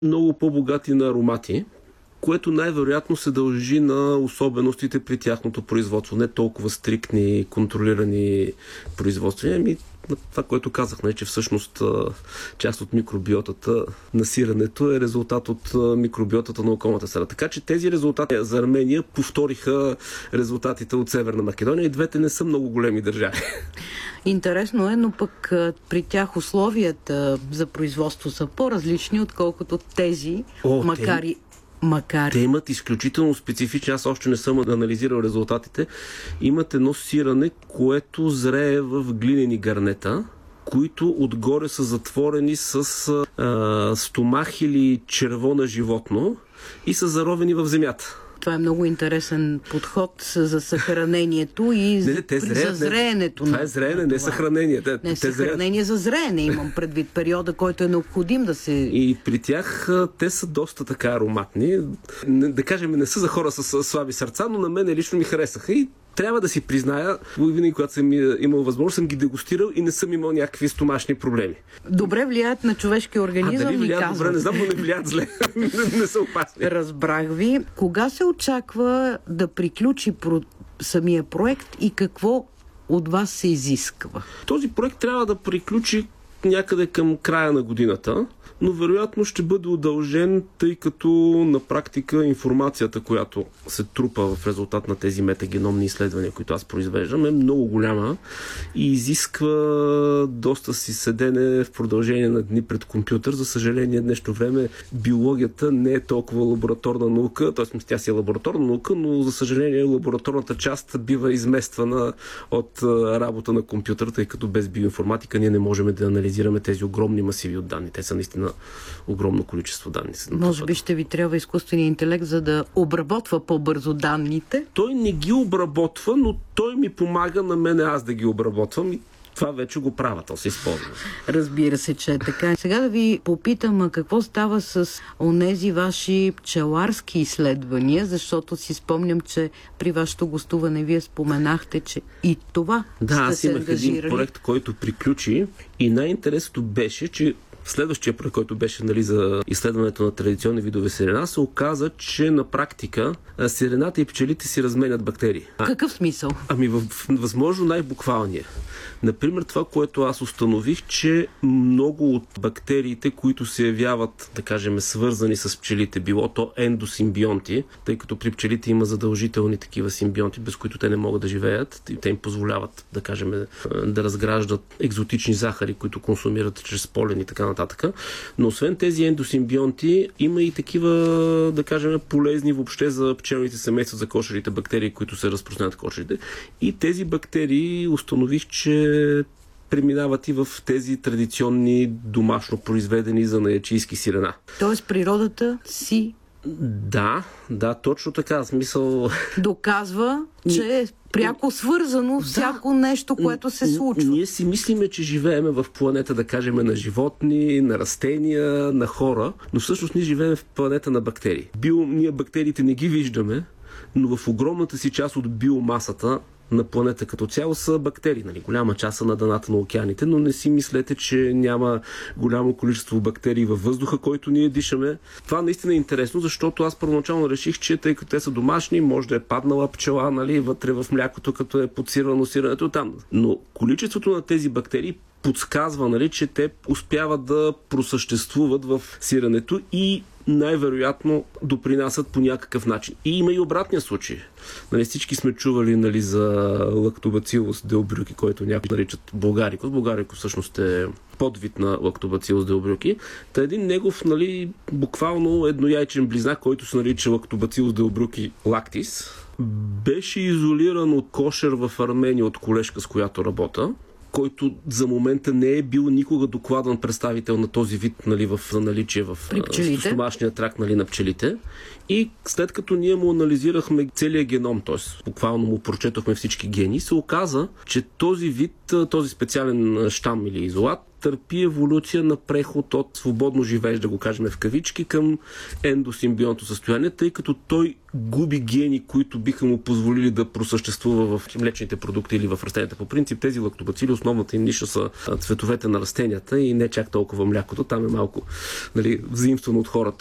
много по-богати на аромати, което най-вероятно се дължи на особеностите при тяхното производство. Не толкова стриктни, контролирани производства. Това, което казах, че всъщност част от микробиотата на сирането е резултат от микробиотата на околната среда. Така че тези резултати за Армения повториха резултатите от Северна Македония и двете не са много големи държави. Интересно е, но пък при тях условията за производство са по-различни, отколкото тези, макар... Те имат изключително специфични, аз още не съм анализирал резултатите, имат едно сирене, което зрее в глинени гарнета, които отгоре са затворени с стомах или черво на животно и са заровени в земята. Това е много интересен подход за съхранението и за зреенето. Това е зреене, не съхранение. Не съхранение за зреене, имам предвид периода, който е необходим да се... И при тях те са доста така ароматни. Да кажем, не са за хора с слаби сърца, но на мен лично ми харесаха и трябва да си призная, винаги когато съм имал възможност, съм ги дегустирал и не съм имал някакви стомашни проблеми. Добре влияят на човешкия организъм, дали влияят добре, не знам, но не влияят зле. Не са опасни. Разбрах ви. Кога се очаква да приключи самия проект и какво от вас се изисква? Този проект трябва да приключи някъде към края на годината, но вероятно ще бъде удължен, тъй като на практика информацията, която се трупа в резултат на тези метагеномни изследвания, които аз произвеждам, е много голяма и изисква доста си седене в продължение на дни пред компютър. За съжаление, днешно време биологията не е толкова лабораторна наука, т.е. тя си е лабораторна наука, но за съжаление лабораторната част бива измествана от работа на компютъра, тъй като без биоинформатика ние не можем да анализираме тези огромни масиви от данни. Те са наистина огромно количество данни. Може би ще ви трябва изкуственият интелект, за да обработва по-бързо данните? Той не ги обработва, но той ми помага на мен аз да ги обработвам и това вече го правя, то се използва. Разбира се, че е така. Сега да ви попитам, какво става с онези ваши пчеларски изследвания, защото си спомням, че при вашето гостуване вие споменахте, че и това сте се ангажирали. Да, аз имах един проект, който приключи и най-интересното беше, че следващия проект, който беше за изследването на традиционни видове сирена, се оказа, че на практика сирената и пчелите си разменят бактерии. Какъв смисъл? Възможно най-буквалния. Например, това, което аз установих, че много от бактериите, които се явяват, да кажем, свързани с пчелите, било то ендосимбионти, тъй като при пчелите има задължителни такива симбионти, без които те не могат да живеят, и те им позволяват, да кажем, да разграждат екзотични захари, които консумират чрез полен и така нататък. Но освен тези ендосимбионти, има и такива, да кажем, полезни въобще за пчелните семейства, за кошерите бактерии, които се разпространят кошерите. И тези бактерии установих, че преминават и в тези традиционни домашно произведени занаятчийски сирена. Тоест природата си... Да, точно така. Смисъл... Доказва, че е пряко свързано всяко нещо, което се случва. Ние си мислиме, че живееме в планета, да кажем, на животни, на растения, на хора, но всъщност ние живеем в планета на бактерии. Ние бактериите не ги виждаме, но в огромната си част от биомасата на планета като цяло са бактерии. Голяма част са на дъната на океаните, но не си мислете, че няма голямо количество бактерии във въздуха, който ние дишаме. Това наистина е интересно, защото аз първоначално реших, че тъй като те са домашни, може да е паднала пчела, вътре в млякото, като е подсирано сирането там. Но количеството на тези бактерии подсказва, че те успяват да просъществуват в сирането и най-вероятно допринасят по някакъв начин. И има и обратния случай. Всички сме чували за лактобацилус делбрюки, който някои наричат булгарикус. Булгарикус всъщност е подвид на лактобацилус делбрюки. Та един негов, буквално еднояйчен близнак, който се нарича лактобацилус делбрюки лактис, беше изолиран от кошер в Армения от колежка, с която работя, който за момента не е бил никога докладван представител на този вид в наличие в стомашния тракт на пчелите. И след като ние му анализирахме целия геном, т.е. буквално му прочетохме всички гени, се оказа, че този вид, този специален щам или изолат търпи еволюция на преход от свободно живеещ, да го кажем в кавички, към ендосимбионтно състояние, тъй като той губи гени, които биха му позволили да просъществува в млечните продукти или в растенията. По принцип тези лактобацили, основната им ниша са цветовете на растенията и не чак толкова млякото. Там е малко, нали, взаимствено от хората.